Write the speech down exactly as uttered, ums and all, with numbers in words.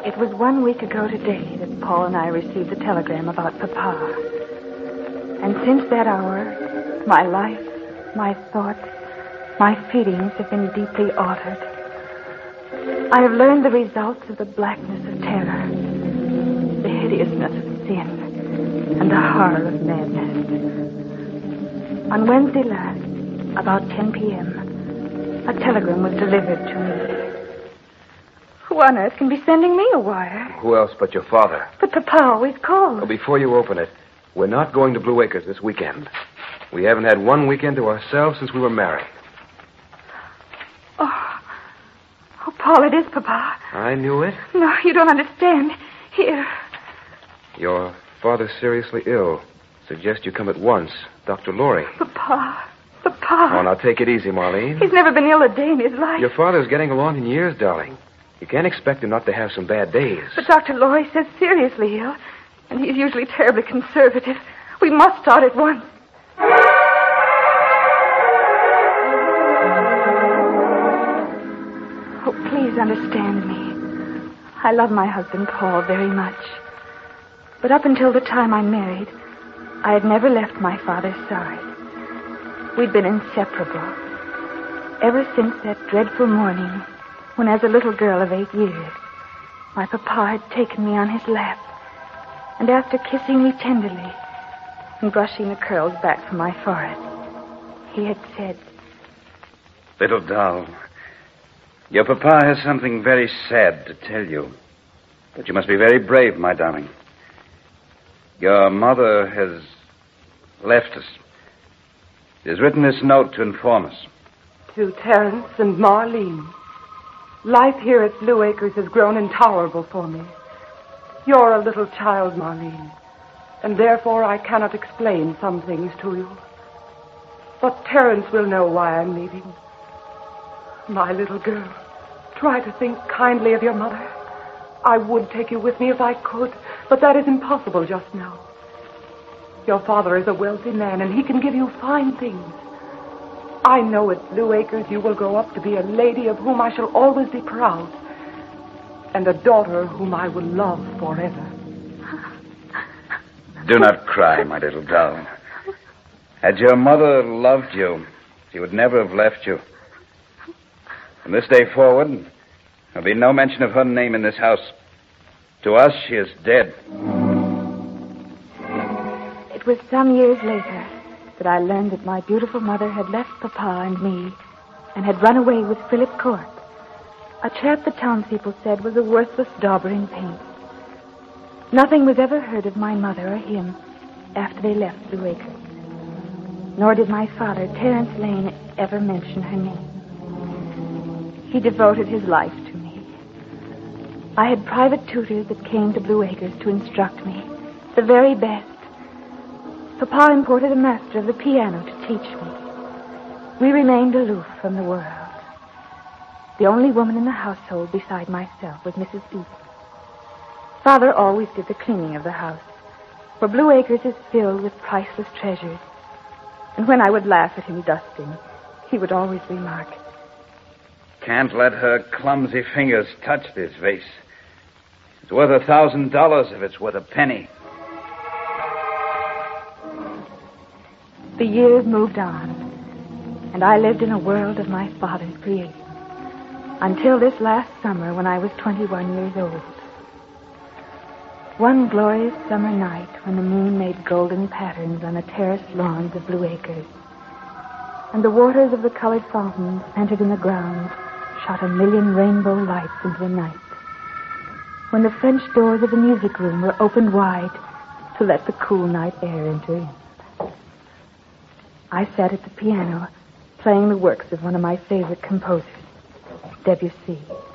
It was one week ago today that Paul and I received the telegram about Papa. And since that hour, my life, my thoughts, my feelings have been deeply altered. I have learned the results of the blackness of terror, the hideousness of sin, and the horror of madness. On Wednesday last, about ten p.m., a telegram was delivered to me. Who on earth can be sending me a wire? Who else but your father? But Papa always calls. Well, before you open it, we're not going to Blue Acres this weekend. We haven't had one weekend to ourselves since we were married. Oh, oh, Paul, it is Papa. I knew it. No, you don't understand. Here. Your father's seriously ill. Suggest you come at once. Doctor Laurie. Papa. Papa. Oh, now take it easy, Marlene. He's never been ill a day in his life. Your father's getting along in years, darling. You can't expect him not to have some bad days. But Doctor Laurie says seriously ill, and he's usually terribly conservative. We must start at once. Oh, please understand me. I love my husband, Paul, very much. But up until the time I married, I had never left my father's side. We'd been inseparable. Ever since that dreadful morning when, as a little girl of eight years, my papa had taken me on his lap, and after kissing me tenderly and brushing the curls back from my forehead, he had said, "Little doll, your papa has something very sad to tell you, but you must be very brave, my darling. Your mother has left us. She has written this note to inform us." To Terence and Marlene. Life here at Blue Acres has grown intolerable for me. You're a little child, Marlene, and therefore I cannot explain some things to you. But Terence will know why I'm leaving. My little girl, try to think kindly of your mother. I would take you with me if I could, but that is impossible just now. Your father is a wealthy man, and he can give you fine things. I know at Blue Acres you will grow up to be a lady of whom I shall always be proud, and a daughter whom I will love forever. Do not cry, my little doll. Had your mother loved you, she would never have left you. From this day forward, there'll be no mention of her name in this house. To us, she is dead. It was some years later that I learned that my beautiful mother had left Papa and me and had run away with Philip Court, a chap the townspeople said was a worthless dauber in paint. Nothing was ever heard of my mother or him after they left Blue Acres. Nor did my father, Terence Lane, ever mention her name. He devoted his life to me. I had private tutors that came to Blue Acres to instruct me, the very best. Papa imported a master of the piano to teach me. We remained aloof from the world. The only woman in the household beside myself was Missus Eaton. Father always did the cleaning of the house, for Blue Acres is filled with priceless treasures. And when I would laugh at him dusting, he would always remark, "Can't let her clumsy fingers touch this vase. It's worth a thousand dollars if it's worth a penny." The years moved on, and I lived in a world of my father's creation, until this last summer when I was twenty-one years old. One glorious summer night when the moon made golden patterns on the terraced lawns of Blue Acres, and the waters of the colored fountains centered in the ground shot a million rainbow lights into the night, when the French doors of the music room were opened wide to let the cool night air enter in. I sat at the piano, playing the works of one of my favorite composers, Debussy.